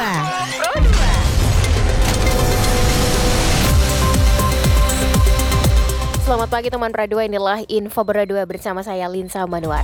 Selamat pagi teman Pro 2, inilah Info Pro 2 bersama saya Linsa Manuara.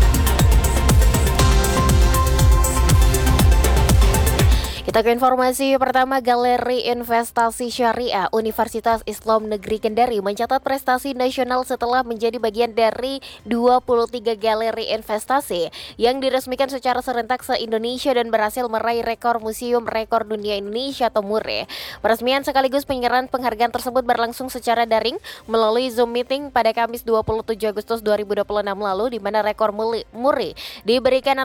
Kita ke informasi pertama. Galeri Investasi Syariah Universitas Islam Negeri Kendari mencatat prestasi nasional setelah menjadi bagian dari 23 galeri investasi yang diresmikan secara serentak se-Indonesia dan berhasil meraih rekor Museum Rekor Dunia Indonesia atau MURI. Peresmian sekaligus penyerahan penghargaan tersebut berlangsung secara daring melalui Zoom meeting pada Kamis 27 Agustus 2026 lalu, di mana rekor MURI diberikan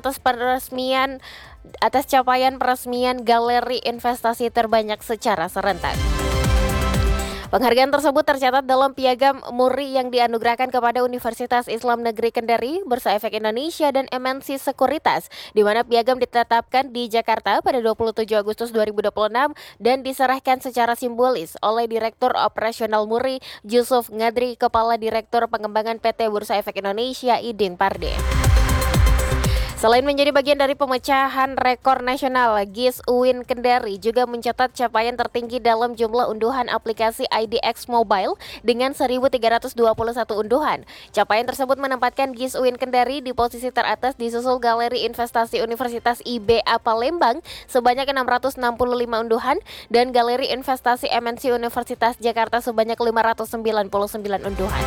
atas capaian peresmian galeri investasi terbanyak secara serentak. Penghargaan tersebut tercatat dalam piagam MURI yang dianugerahkan kepada Universitas Islam Negeri Kendari, Bursa Efek Indonesia, dan MNC Sekuritas, di mana piagam ditetapkan di Jakarta pada 27 Agustus 2026 dan diserahkan secara simbolis oleh Direktur Operasional MURI, Yusuf Ngadri, Kepala Direktur Pengembangan PT Bursa Efek Indonesia, Iding Parde. Selain menjadi bagian dari pemecahan rekor nasional, GIS UIN Kendari juga mencatat capaian tertinggi dalam jumlah unduhan aplikasi IDX Mobile dengan 1.321 unduhan. Capaian tersebut menempatkan GIS UIN Kendari di posisi teratas, disusul Galeri Investasi Universitas IBA Palembang sebanyak 665 unduhan dan Galeri Investasi MNC Universitas Jakarta sebanyak 599 unduhan.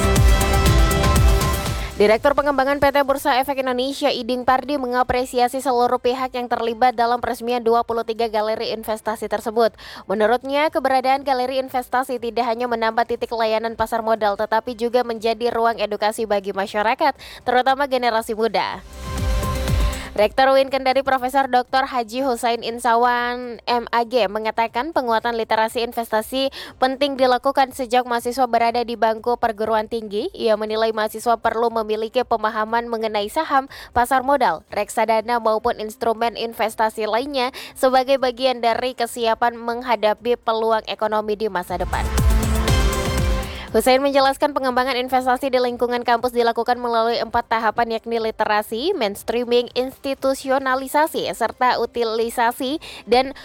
Direktur Pengembangan PT Bursa Efek Indonesia, Iding Pardi, mengapresiasi seluruh pihak yang terlibat dalam peresmian 23 galeri investasi tersebut. Menurutnya, keberadaan galeri investasi tidak hanya menambah titik layanan pasar modal, tetapi juga menjadi ruang edukasi bagi masyarakat, terutama generasi muda. Rektor UIN Kendari Profesor Dr. Haji Husain Insawan MAG mengatakan penguatan literasi investasi penting dilakukan sejak mahasiswa berada di bangku perguruan tinggi. Ia menilai mahasiswa perlu memiliki pemahaman mengenai saham, pasar modal, reksadana maupun instrumen investasi lainnya sebagai bagian dari kesiapan menghadapi peluang ekonomi di masa depan. Husain menjelaskan pengembangan investasi di lingkungan kampus dilakukan melalui 4 tahapan, yakni literasi, mainstreaming, institusionalisasi, serta utilisasi dan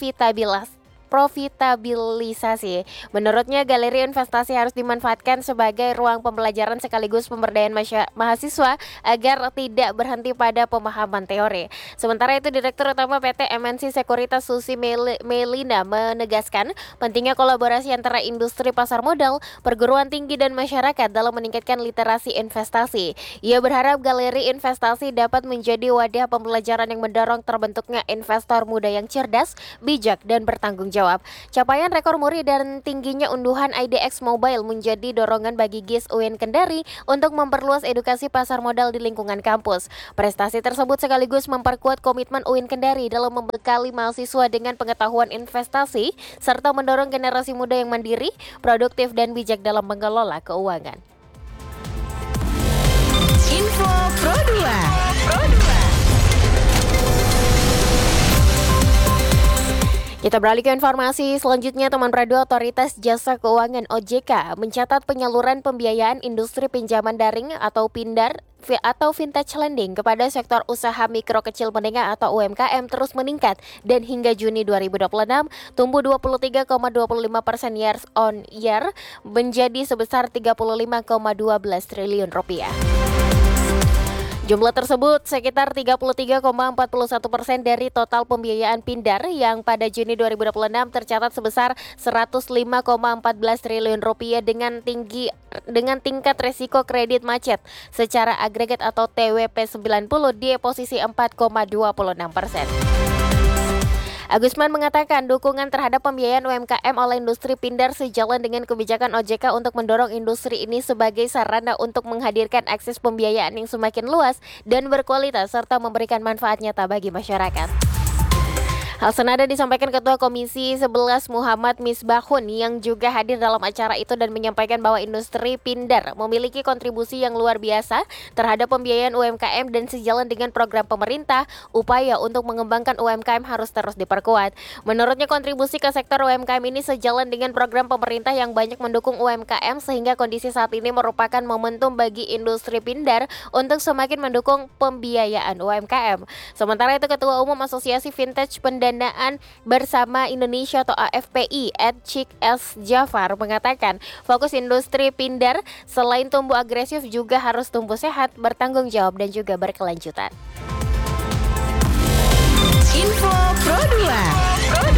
profitabilisasi. Menurutnya, galeri investasi harus dimanfaatkan sebagai ruang pembelajaran sekaligus pemberdayaan mahasiswa agar tidak berhenti pada pemahaman teori. Sementara itu, Direktur Utama PT MNC Sekuritas Susi Melina menegaskan pentingnya kolaborasi antara industri pasar modal, perguruan tinggi, dan masyarakat dalam meningkatkan literasi investasi. Ia berharap galeri investasi dapat menjadi wadah pembelajaran yang mendorong terbentuknya investor muda yang cerdas, bijak, dan bertanggung jawab. Capaian rekor MURI dan tingginya unduhan IDX Mobile menjadi dorongan bagi GIS UIN Kendari untuk memperluas edukasi pasar modal di lingkungan kampus. Prestasi tersebut sekaligus memperkuat komitmen UIN Kendari dalam membekali mahasiswa dengan pengetahuan investasi serta mendorong generasi muda yang mandiri, produktif, dan bijak dalam mengelola keuangan. Info Pro 2. Kita beralih ke informasi selanjutnya, teman Pro 2. Otoritas Jasa Keuangan OJK mencatat penyaluran pembiayaan industri pinjaman daring atau PINDAR atau vintage lending kepada sektor usaha mikro kecil menengah atau UMKM terus meningkat dan hingga Juni 2026 tumbuh 23,25% year on year menjadi sebesar 35,12 triliun rupiah. Jumlah tersebut sekitar 33,41% dari total pembiayaan PINDAR yang pada Juni 2026 tercatat sebesar 105,14 triliun rupiah dengan tingkat resiko kredit macet secara agregat atau TWP 90 di posisi 4,26%. Agusman mengatakan dukungan terhadap pembiayaan UMKM oleh industri PINDAR sejalan dengan kebijakan OJK untuk mendorong industri ini sebagai sarana untuk menghadirkan akses pembiayaan yang semakin luas dan berkualitas serta memberikan manfaat nyata bagi masyarakat. Hal senada disampaikan Ketua Komisi 11 Muhammad Misbahun yang juga hadir dalam acara itu dan menyampaikan bahwa industri PINDAR memiliki kontribusi yang luar biasa terhadap pembiayaan UMKM dan sejalan dengan program pemerintah, upaya untuk mengembangkan UMKM harus terus diperkuat. Menurutnya kontribusi ke sektor UMKM ini sejalan dengan program pemerintah yang banyak mendukung UMKM sehingga kondisi saat ini merupakan momentum bagi industri PINDAR untuk semakin mendukung pembiayaan UMKM. Sementara itu Ketua Umum Asosiasi Vintage Pendana Pendanaan Bersama Indonesia atau AFPI, Cik S. Jafar mengatakan fokus industri pindar selain tumbuh agresif juga harus tumbuh sehat, bertanggung jawab dan juga berkelanjutan. Info Pro 2.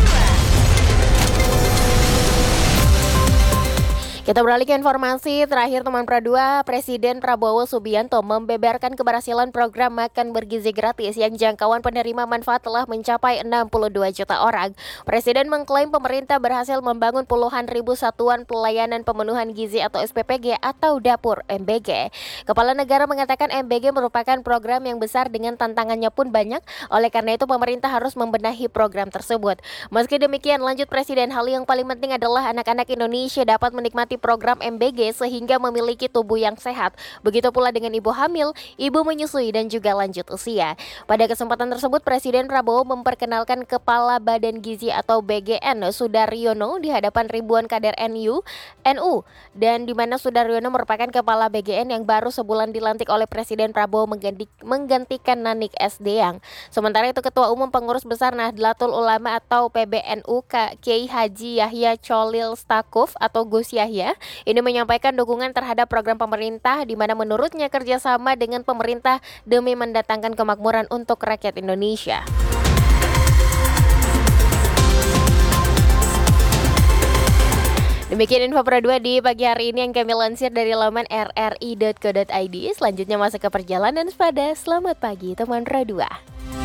Kita beralih ke informasi terakhir teman Pro 2. Presiden Prabowo Subianto membeberkan keberhasilan program makan bergizi gratis yang jangkauan penerima manfaat telah mencapai 62 juta orang. Presiden mengklaim pemerintah berhasil membangun puluhan ribu satuan pelayanan pemenuhan gizi atau SPPG atau dapur MBG. Kepala negara mengatakan MBG merupakan program yang besar dengan tantangannya pun banyak. Oleh karena itu pemerintah harus membenahi program tersebut. Meski demikian, lanjut Presiden, hal yang paling penting adalah anak-anak Indonesia dapat menikmati program MBG sehingga memiliki tubuh yang sehat. Begitu pula dengan ibu hamil, ibu menyusui dan juga lanjut usia. Pada kesempatan tersebut, Presiden Prabowo memperkenalkan Kepala Badan Gizi atau BGN Sudaryono di hadapan ribuan kader NU, dan di mana Sudaryono merupakan Kepala BGN yang baru sebulan dilantik oleh Presiden Prabowo menggantikan Nanik S. Deang. Sementara itu Ketua Umum Pengurus Besar Nahdlatul Ulama atau PBNU Kiai Haji Yahya Cholil Stakuf atau Gus Yahya ini menyampaikan dukungan terhadap program pemerintah di mana menurutnya kerjasama dengan pemerintah demi mendatangkan kemakmuran untuk rakyat Indonesia. Demikian info Pro 2 di pagi hari ini yang kami lansir dari laman rri.co.id. Selanjutnya masuk ke perjalanan sepeda. Selamat pagi teman Pro 2.